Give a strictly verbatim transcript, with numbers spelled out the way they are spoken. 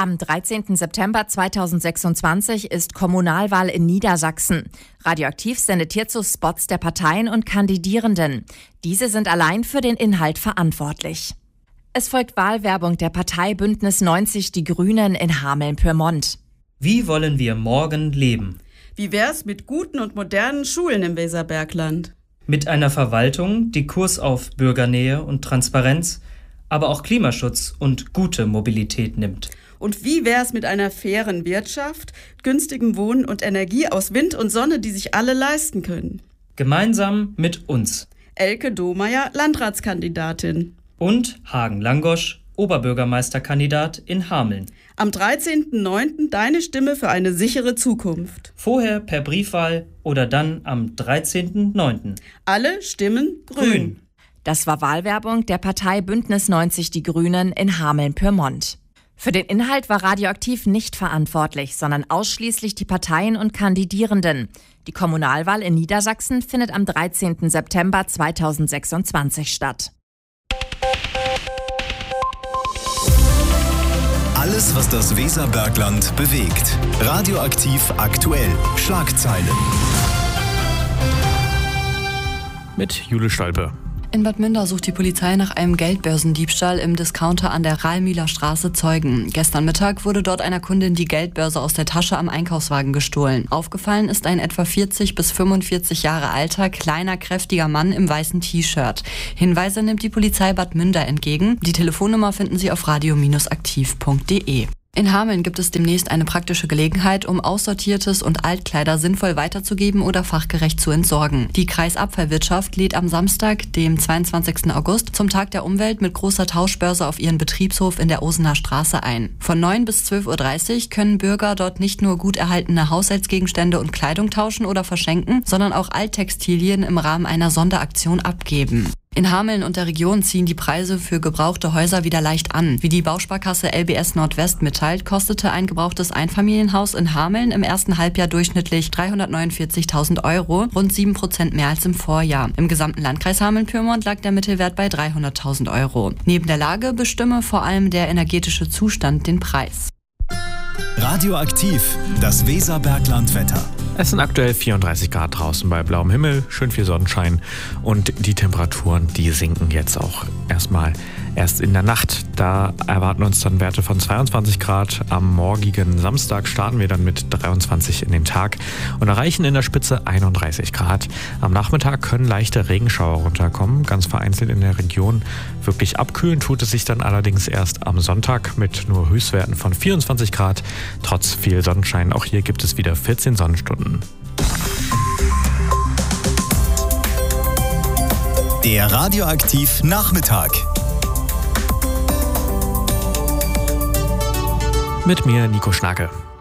Am dreizehnten September zweitausendsechsundzwanzig ist Kommunalwahl in Niedersachsen. Radioaktiv sendet hierzu Spots der Parteien und Kandidierenden. Diese sind allein für den Inhalt verantwortlich. Es folgt Wahlwerbung der Partei Bündnis neunzig Die Grünen in Hameln-Pyrmont. Wie wollen wir morgen leben? Wie wär's mit guten und modernen Schulen im Weserbergland? Mit einer Verwaltung, die Kurs auf Bürgernähe und Transparenz, aber auch Klimaschutz und gute Mobilität nimmt. Und wie wär's mit einer fairen Wirtschaft, günstigem Wohnen und Energie aus Wind und Sonne, die sich alle leisten können? Gemeinsam mit uns. Elke Domeyer, Landratskandidatin. Und Hagen Langosch, Oberbürgermeisterkandidat in Hameln. Am dreizehnten neunten deine Stimme für eine sichere Zukunft. Vorher per Briefwahl oder dann am dreizehnten neunten Alle stimmen grün. Grün. Das war Wahlwerbung der Partei Bündnis neunzig Die Grünen in Hameln-Pyrmont. Für den Inhalt war Radioaktiv nicht verantwortlich, sondern ausschließlich die Parteien und Kandidierenden. Die Kommunalwahl in Niedersachsen findet am dreizehnten September zweitausendsechsundzwanzig statt. Alles, was das Weserbergland bewegt. Radioaktiv aktuell. Schlagzeilen. Mit Jule Stolpe. In Bad Münder sucht die Polizei nach einem Geldbörsendiebstahl im Discounter an der Ralmühler Straße Zeugen. Gestern Mittag wurde dort einer Kundin die Geldbörse aus der Tasche am Einkaufswagen gestohlen. Aufgefallen ist ein etwa vierzig bis fünfundvierzig Jahre alter, kleiner, kräftiger Mann im weißen T-Shirt. Hinweise nimmt die Polizei Bad Münder entgegen. Die Telefonnummer finden Sie auf radio Bindestrich aktiv punkt de. In Hameln gibt es demnächst eine praktische Gelegenheit, um aussortiertes und Altkleider sinnvoll weiterzugeben oder fachgerecht zu entsorgen. Die Kreisabfallwirtschaft lädt am Samstag, dem zweiundzwanzigsten August, zum Tag der Umwelt mit großer Tauschbörse auf ihren Betriebshof in der Osener Straße ein. Von neun bis zwölf Uhr dreißig können Bürger dort nicht nur gut erhaltene Haushaltsgegenstände und Kleidung tauschen oder verschenken, sondern auch Alttextilien im Rahmen einer Sonderaktion abgeben. In Hameln und der Region ziehen die Preise für gebrauchte Häuser wieder leicht an. Wie die Bausparkasse L B S Nordwest mitteilt, kostete ein gebrauchtes Einfamilienhaus in Hameln im ersten Halbjahr durchschnittlich dreihundertneunundvierzigtausend Euro, rund sieben Prozent mehr als im Vorjahr. Im gesamten Landkreis Hameln-Pyrmont lag der Mittelwert bei dreihunderttausend Euro. Neben der Lage bestimme vor allem der energetische Zustand den Preis. Radioaktiv, das Weserberglandwetter. Es sind aktuell vierunddreißig Grad draußen bei blauem Himmel, schön viel Sonnenschein und die Temperaturen, die sinken jetzt auch erstmal erst in der Nacht. Da erwarten uns dann Werte von zweiundzwanzig Grad. Am morgigen Samstag starten wir dann mit dreiundzwanzig in den Tag und erreichen in der Spitze einunddreißig Grad. Am Nachmittag können leichte Regenschauer runterkommen, ganz vereinzelt in der Region. Wirklich abkühlen tut es sich dann allerdings erst am Sonntag mit nur Höchstwerten von vierundzwanzig Grad. Trotz viel Sonnenschein, auch hier gibt es wieder vierzehn Sonnenstunden. Der Radioaktiv Nachmittag. Mit mir, Nico Schnacke.